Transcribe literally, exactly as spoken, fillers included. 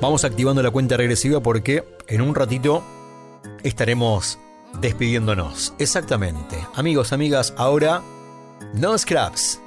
Vamos activando la cuenta regresiva porque en un ratito estaremos despidiéndonos. Exactamente. Amigos, amigas, ahora no scraps.